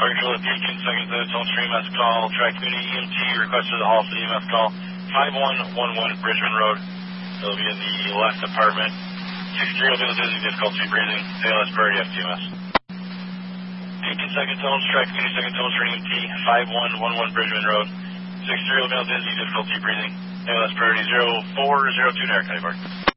Park Control at Beacon, second to Tone Stream EMS call. Track Community EMT requested the Hall City EMS call. 5111 Bridgman Road. It'll be in the left apartment. 63 will be dizzy, difficulty breathing. ALS priority FTMS. Beacon, second tone, track Community, second tone for EMT. 5111 Bridgman Road. 63 will be dizzy, difficulty breathing. ALS priority 0402 Narcotic Park.